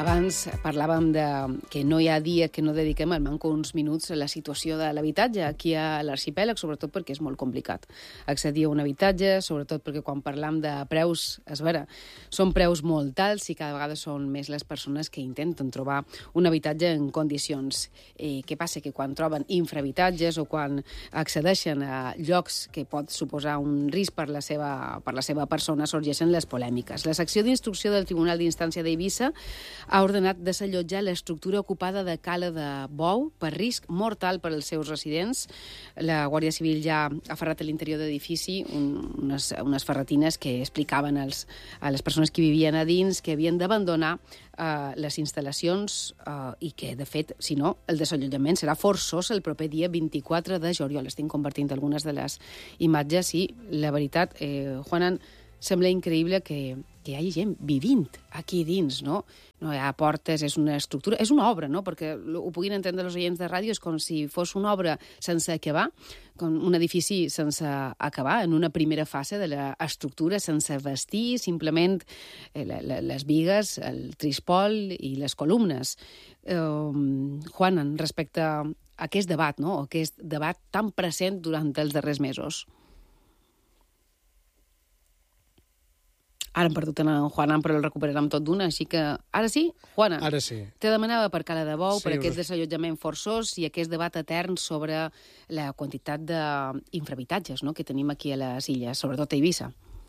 Abans parlàvem de que no hi ha dia que no dediquem almenys uns minuts a la situació de l'habitatge aquí a l'arxipèlag, sobretot perquè és molt complicat accedir a un habitatge, sobretot perquè quan parlam de preus, és vera, són preus molt alts i cada vegada són més les persones que intenten trobar un habitatge en condicions. Què passa? Que quan troben infrahabitatges o quan accedeixen a llocs que pot suposar un risc per la seva persona, sorgeixen les polèmiques. La secció d'instrucció del Tribunal d'Instància d'Eivissa ha ordenat desallotjar l'estructura ocupada de Cala de Bou per risc mortal per als seus residents. La Guàrdia Civil ja ha ferrat a l'interior de l'edifici unes ferretines que explicaven a les persones que vivien a dins que havien d'abandonar les instal·lacions i que, de fet, si no, el desallotjament serà forçós el proper dia 24 de juliol. Estic convertint algunes de les imatges i, la veritat, Juanan, sembla increïble que hi hagi gent vivint aquí dins, no? No hi ha portes, és una estructura, és una obra, no? Perquè ho puguin entendre els oients de ràdio, és com si fos una obra sense acabar, com un edifici sense acabar, en una primera fase de l'estructura, sense vestir, simplement les bigues, el trispol i les columnes. Juanan, respecte a aquest debat, no? Aquest debat tan present durant els darrers mesos. Ara hem perdut en Juanan, però el recuperarem tot d'una, així que... Ara sí, Juana? Ara sí. Te demanava per Cala de Bou, sí, per aquest desallotjament forçós i aquest debat etern sobre la quantitat d'infrahabitatges, no?, que tenim aquí a les illes, sobretot a Eivissa.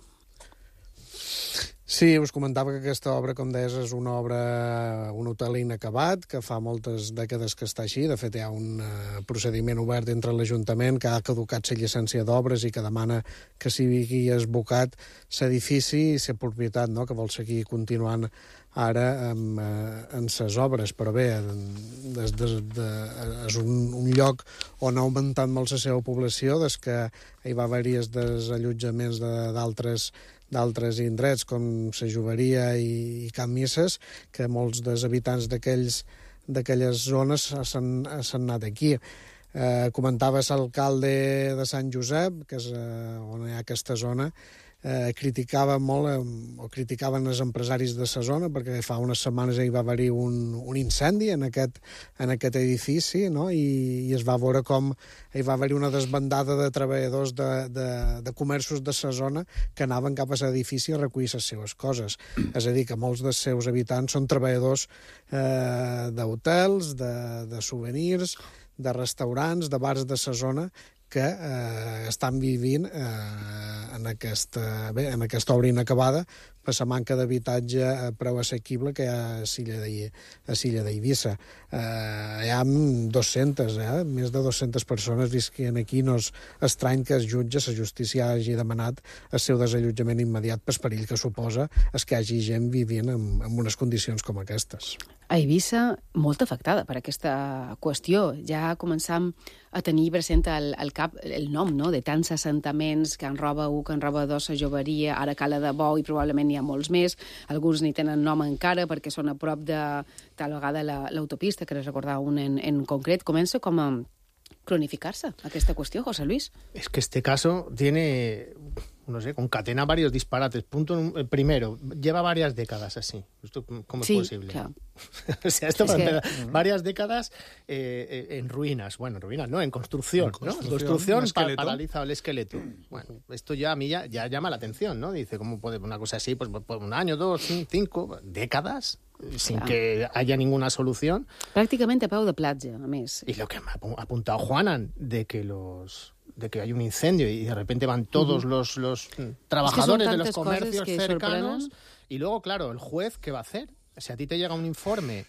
Sí, us comentava que aquesta obra, com deies, és una obra, un hotel inacabat, que fa moltes dècades que està així. De fet, hi ha un procediment obert entre l'Ajuntament que ha caducat la llicència d'obres i que demana que sigui esbocat l'edifici i la propietat, no?, que vol seguir continuant ara en ses obres. Però bé, és un lloc on ha augmentat molt la seva població des que hi va haver-hi els desallotjaments d'altres indrets, com la Joveria i Can Misses, que molts dels habitants d'aquelles zones s'han anat aquí. Comentaves l'alcalde de Sant Josep, que és on hi ha aquesta zona, criticava molt, o criticaven els empresaris de la zona, perquè fa unes setmanes hi va haver-hi un incendi en aquest edifici, no?, i es va veure com hi va haver-hi una desbandada de treballadors de comerços de la zona que anaven cap a l'edifici a recollir les seves coses. És a dir, que molts dels seus habitants són treballadors d'hotels, de souvenirs, de restaurants, de bars de la zona, que estan vivint en aquesta obra inacabada per la manca d'habitatge prou assequible que hi ha a l'illa d'Eivissa. Hi ha 200, més de 200 persones visquien aquí. No és estrany que la justícia hagi demanat el seu desallotjament immediat per perill que suposa que hi hagi gent vivint en unes condicions com aquestes. A Eivissa, molt afectada per aquesta qüestió. Ja començam a tenir present al cap el nom, no?, de tants assentaments, Can Roba 1, Can Roba 2, la Joveria, ara Cala de Bou, i probablement n'hi ha molts més. Alguns ni tenen nom encara perquè són a prop de tal vegada l'autopista, que recordar un en concret. Comença com a cronificar-se aquesta qüestió, José Luis. Es que este caso tiene, no sé, concatena varios disparates. Primero, lleva varias décadas así. ¿Esto cómo es posible? Claro. O sea, esto varias décadas en ruinas. Bueno, en ruinas no, en construcción. ¿No? Construcción paraliza el esqueleto. Bueno, esto ya a mí ya llama la atención, ¿no? Dice, ¿cómo puede una cosa así? Pues por un año, 2, 5 décadas sin que haya ninguna solución. Prácticamente a peu de platja, a més. Y lo que me ha apuntado Juanan, de que hay un incendio y de repente van todos los trabajadores de los comercios cercanos. Y luego, claro, el juez, ¿qué va a hacer? Si a ti te llega un informe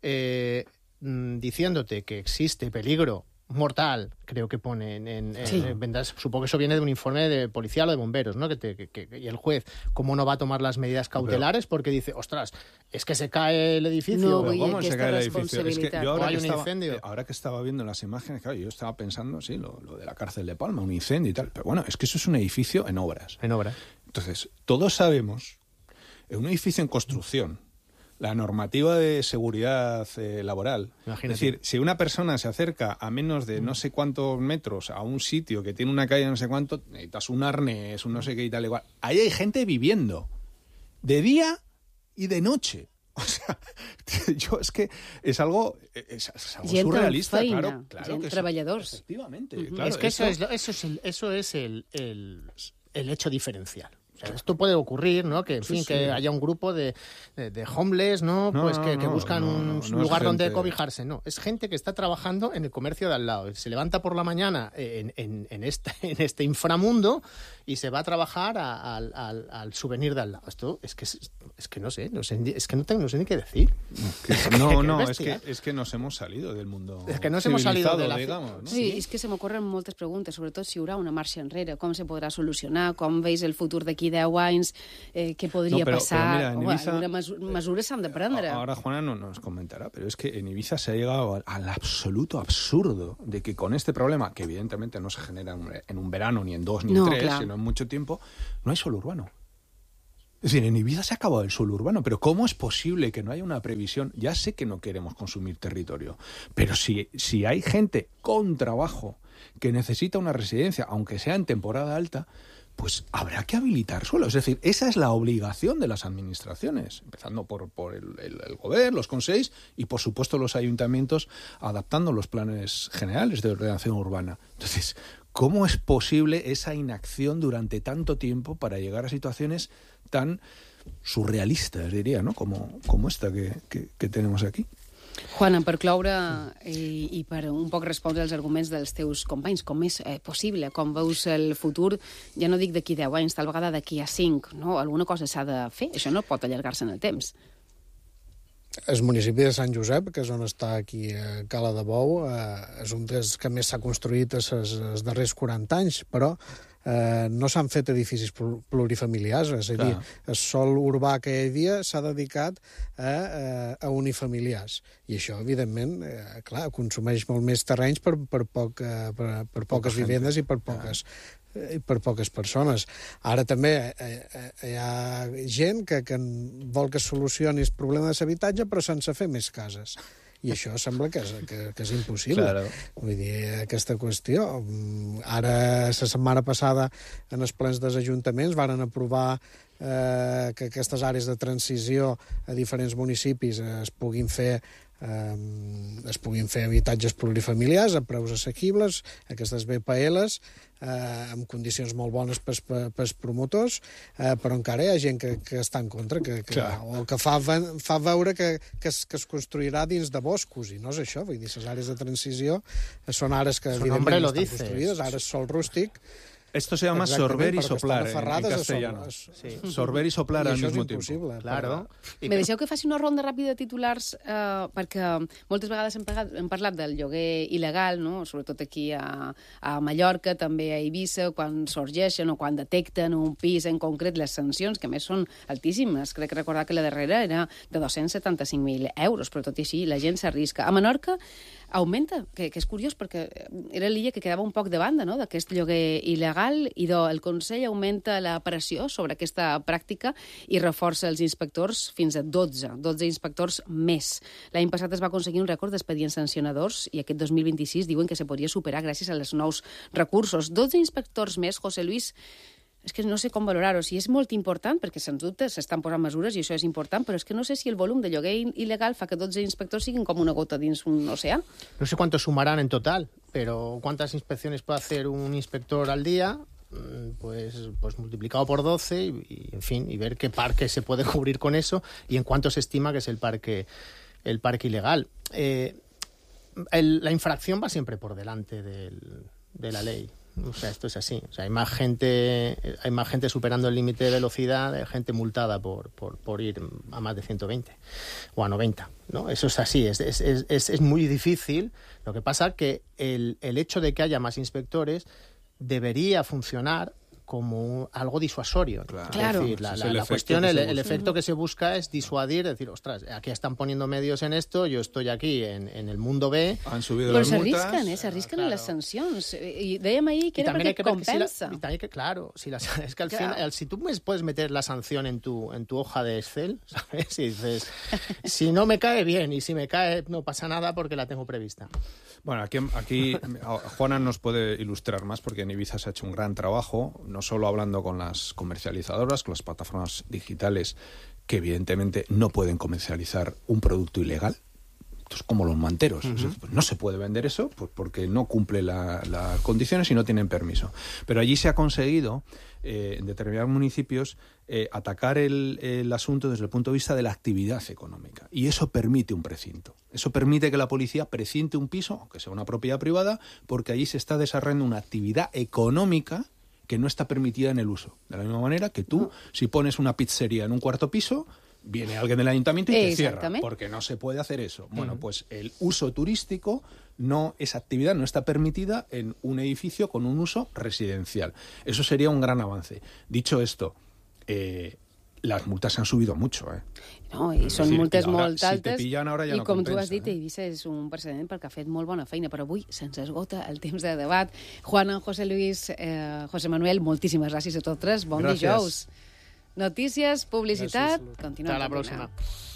diciéndote que existe peligro mortal, creo que pone supongo que eso viene de un informe de policial o de bomberos, ¿no? Y el juez, ¿cómo no va a tomar las medidas cautelares? Porque dice, ostras, es que se cae el edificio. No, ¿cómo se cae el edificio? Es que yo hay un incendio. Ahora que estaba viendo las imágenes, claro, yo estaba pensando, sí, lo de la cárcel de Palma, un incendio y tal, pero bueno, es que eso es un edificio en obras. En obras. Entonces, todos sabemos, en un edificio en construcción, la normativa de seguridad laboral. Imagínate. Es decir, si una persona se acerca a menos de no sé cuántos metros a un sitio que tiene una calle no sé cuánto, necesitas un arnés, un no sé qué y tal igual. Ahí hay gente viviendo, de día y de noche. O sea, es que es algo surrealista, claro. Gent treballadors. Efectivamente, claro. Es que eso es el hecho diferencial. O sea, esto puede ocurrir, ¿no? Que, en fin, que haya un grupo de homeless, ¿no? Pues que buscan un lugar donde cobijarse. No, es gente que está trabajando en el comercio de al lado. Se levanta por la mañana en este inframundo y se va a trabajar al souvenir de al lado. Esto es que no sé ni qué decir. Es que nos hemos salido del mundo. Es que nos hemos salido de la... digamos, ¿no? Sí, és que se m'ocorren moltes preguntes, sobretot si hi haurà una marxa enrere, com se podrà solucionar, com veus el futur d'aquí 10 anys, què podria pasar. Pero mira, Ibiza, mesures s'han de prendre. Ahora Juana nos comentará, pero es que en Ibiza se ha llegado al absoluto absurdo de que con este problema, que evidentemente no se genera en un verano, ni en 2, ni en 3, sino en mucho tiempo, no hay suelo urbano. Es decir, en Ibiza se ha acabado el suelo urbano, pero ¿cómo es posible que no haya una previsión? Ya sé que no queremos consumir territorio, pero si hay gente con trabajo que necesita una residencia, aunque sea en temporada alta, pues habrá que habilitar suelo. Es decir, esa es la obligación de las administraciones, empezando por el gobierno, los consells y, por supuesto, los ayuntamientos, adaptando los planes generales de ordenación urbana. Entonces, ¿cómo es posible esa inacción durante tanto tiempo para llegar a situaciones tan surrealistas, diría, ¿no? Como esta que tenemos aquí? Juana, per cloure i per un poc respondre als arguments dels teus companys, com és possible, com veus el futur, ja no dic d'aquí 10 anys, tal vegada d'aquí a 5, no? Alguna cosa s'ha de fer, això no pot allargar-se en el temps. El municipi de Sant Josep, que és on està aquí Cala de Bou, és un dels que més s'ha construït els darrers 40 anys, però no s'han fet edificis plurifamiliars, és a dir, el sòl urbà que hi havia s'ha dedicat a unifamiliars. I això, evidentment, clar, consumeix molt més terrenys per poques vivendes i per poques persones. Ara també hi ha gent que vol que solucioni el problema de l'habitatge però sense fer més cases. I això sembla que és impossible. Claro. Vull dir, aquesta qüestió... Ara, la setmana passada, en els plens dels ajuntaments, varen aprovar que aquestes àrees de transició a diferents municipis es puguin fer habitatges plurifamiliars a preus assequibles, aquestes BPLs, amb condicions molt bones pels promotors, però encara hi ha gent que està en contra, o que fa veure que es construirà dins de boscos, i no és això. Vull dir, les àrees de transició són àrees que evidentment estan construïdes, ara és sol rústic. Esto se llama sorber y soplar en castellano. Sí. Sorber y soplar al mismo tiempo. Claro. Me deixeu que faci una ronda ràpida de titulars, perquè moltes vegades hem parlat del lloguer il·legal, no? Sobretot aquí a Mallorca, també a Eivissa, quan sorgeixen o quan detecten un pis en concret, les sancions, que a més són altíssimes. Crec recordar que la darrera era de 275.000 euros, però tot i així la gent s'arrisca. A Menorca augmenta, que és curiós, perquè era l'illa que quedava un poc de banda, no?, d'aquest lloguer il·legal, i el Consell augmenta la pressió sobre aquesta pràctica i reforça els inspectors fins a 12 inspectors més. L'any passat es va aconseguir un rècord d'expedients sancionadors i aquest 2026 diuen que se podria superar gràcies als nous recursos. 12 inspectors més, José Luis, és que no sé com valorar-ho. Si és molt important, perquè sens dubte s'estan posant mesures i això és important, però és que no sé si el volum de lloguer il·legal fa que 12 inspectors siguin com una gota dins un oceà. No sé cuántos sumarán en total, pero ¿cuántas inspecciones puede hacer un inspector al día? Pues multiplicado por 12 y en fin, y ver qué parque se puede cubrir con eso y en cuánto se estima que es el parque ilegal. La infracción va siempre por delante de la ley. O sea, esto es así. O sea, hay más gente superando el límite de velocidad, hay gente multada por ir a más de 120 o a 90, ¿no? Eso es así. Es muy difícil. Lo que pasa que el hecho de que haya más inspectores debería funcionar como algo disuasorio. Claro. Es decir, la cuestión, el efecto que se busca es disuadir, decir, ostras, aquí están poniendo medios en esto, yo estoy aquí en el mundo B. Han subido las multas. Però s'arrisquen en les sancions. I dèiem ahir que era perquè compensa. Es que al final, si tú puedes meter la sanción en tu hoja de Excel, ¿sabes? Y dices, si no me cae bien, y si me cae no pasa nada porque la tengo prevista. Bueno, aquí Juana nos puede ilustrar más, porque en Ibiza se ha hecho un gran trabajo, no solo hablando con las comercializadoras, con las plataformas digitales que evidentemente no pueden comercializar un producto ilegal. Esto es como los manteros. Pues no se puede vender eso porque no cumple las condiciones y no tienen permiso. Pero allí se ha conseguido, en determinados municipios, atacar el asunto desde el punto de vista de la actividad económica. Y eso permite un precinto. Eso permite que la policía precinte un piso, aunque sea una propiedad privada, porque allí se está desarrollando una actividad económica que no está permitida en el uso. De la misma manera que tú, si pones una pizzería en un cuarto piso, viene alguien del ayuntamiento y te cierra, porque no se puede hacer eso. Bueno, pues el uso turístico, esa actividad no está permitida en un edificio con un uso residencial. Eso sería un gran avance. Dicho esto, las multas han subido mucho, No, i són multes molt altes, si te pillan, ara ja i no com compensa, tu has dit, Eivissa és un precedent perquè ha fet molt bona feina, però avui se'ns esgota el temps de debat. Juana, José Luis, José Manuel, moltíssimes gràcies a tots tres. Bon dijous. Notícies, publicitat, continuem. Hasta la próxima.